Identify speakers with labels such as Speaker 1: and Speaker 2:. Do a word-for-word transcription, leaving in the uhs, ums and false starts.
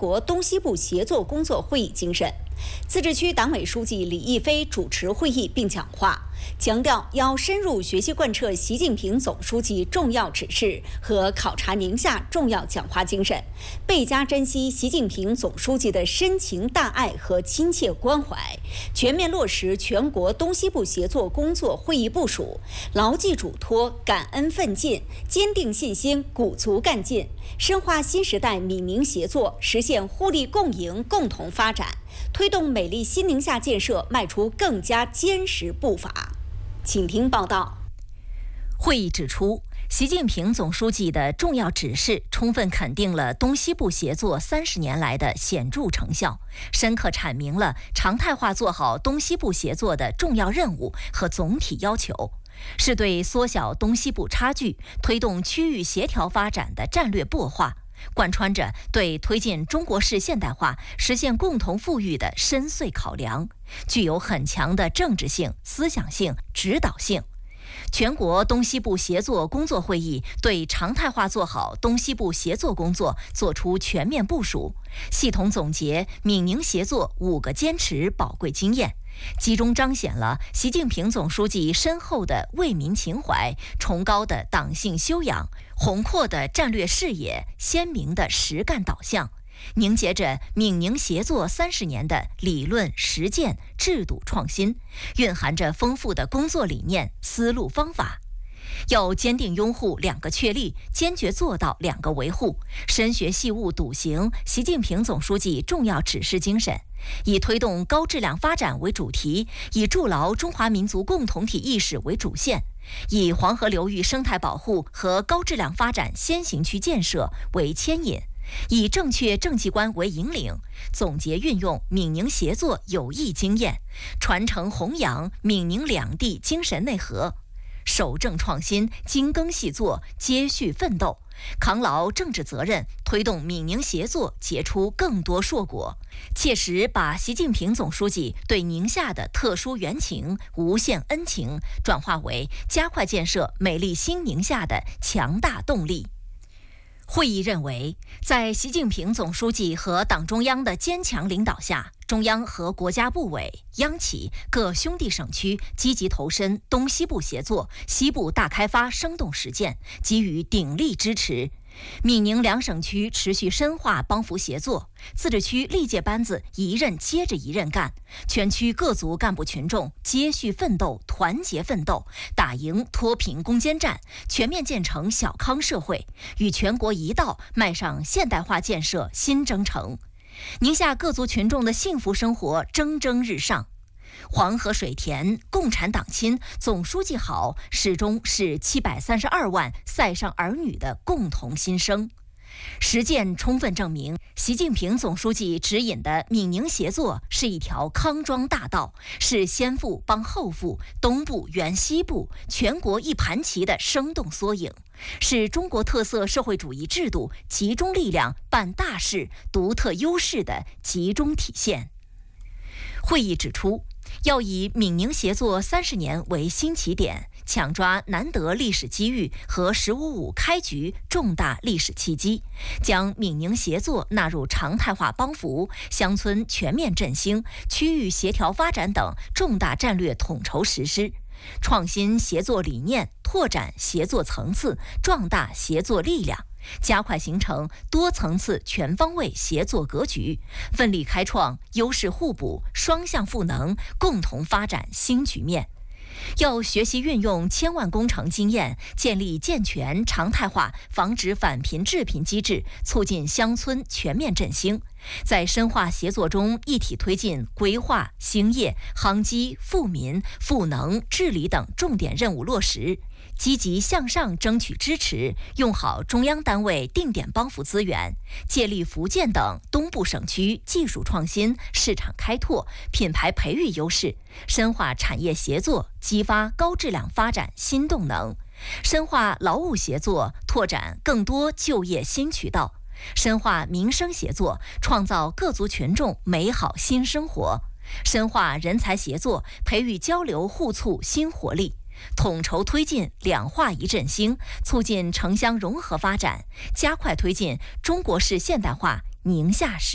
Speaker 1: 国东西部协作工作会议精神。自治区党委书记李毅飞主持会议并讲话，强调要深入学习贯彻习近平总书记重要指示和考察宁夏重要讲话精神，倍加珍惜习近平总书记的深情大爱和亲切关怀，全面落实全国东西部协作工作会议部署，牢记嘱托，感恩奋进，坚定信心，鼓足干劲，深化新时代闽宁协作，实现互利共赢、共同发展，推动美丽新宁夏建设迈出更加坚实步伐。请听报道。
Speaker 2: 会议指出，习近平总书记的重要指示充分肯定了东西部协作三十年来的显著成效，深刻阐明了常态化做好东西部协作的重要任务和总体要求，是对缩小东西部差距、推动区域协调发展的战略擘画，贯穿着对推进中国式现代化、实现共同富裕的深邃考量，具有很强的政治性、思想性、指导性。全国东西部协作工作会议对常态化做好东西部协作工作作出全面部署，系统总结闽宁协作五个坚持宝贵经验，集中彰显了习近平总书记深厚的为民情怀、崇高的党性修养、宏阔的战略视野、鲜明的实干导向，凝结着闽宁协作三十年的理论实践、制度创新，蕴含着丰富的工作理念、思路方法。要坚定拥护两个确立，坚决做到两个维护，深学细悟笃行习近平总书记重要指示精神，以推动高质量发展为主题，以筑牢中华民族共同体意识为主线，以黄河流域生态保护和高质量发展先行区建设为牵引，以正确政绩观为引领，总结运用闽宁协作有益经验，传承弘扬闽宁两地精神内核，守正创新，精耕细作，接续奋斗，扛牢政治责任，推动闽宁协作结出更多硕果，切实把习近平总书记对宁夏的特殊缘情、无限恩情转化为加快建设美丽新宁夏的强大动力。会议认为，在习近平总书记和党中央的坚强领导下，中央和国家部委、央企、各兄弟省区积极投身东西部协作、西部大开发生动实践，给予鼎力支持。闽宁两省区持续深化帮扶协作，自治区历届班子一任接着一任干，全区各族干部群众接续奋斗、团结奋斗，打赢脱贫攻坚战，全面建成小康社会，与全国一道迈上现代化建设新征程。宁夏各族群众的幸福生活蒸蒸日上。黄河水甜，共产党亲，总书记好，始终是七百三十二万塞上儿女的共同心声。实践充分证明，习近平总书记指引的闽宁协作是一条康庄大道，是先富帮后富、东部援西部、全国一盘棋的生动缩影，是中国特色社会主义制度集中力量办大事、独特优势的集中体现。会议指出，要以闽宁协作三十年为新起点，抢抓难得历史机遇和“十五五”开局重大历史契机，将闽宁协作纳入常态化帮扶、乡村全面振兴、区域协调发展等重大战略统筹实施，创新协作理念，拓展协作层次，壮大协作力量，加快形成多层次全方位协作格局，奋力开创优势互补、双向赋能、共同发展新局面。要学习运用千万工程经验，建立健全常态化防止返贫致贫机制，促进乡村全面振兴。在深化协作中，一体推进规划、兴业、夯基、富民、赋能、治理等重点任务落实，积极向上争取支持，用好中央单位定点帮扶资源，借力福建等东部省区技术创新、市场开拓、品牌培育优势，深化产业协作，激发高质量发展新动能，深化劳务协作，拓展更多就业新渠道，深化民生协作，创造各族群众美好新生活，深化人才协作，培育交流互促新活力，统筹推进两化一振兴，促进城乡融合发展，加快推进中国式现代化宁夏式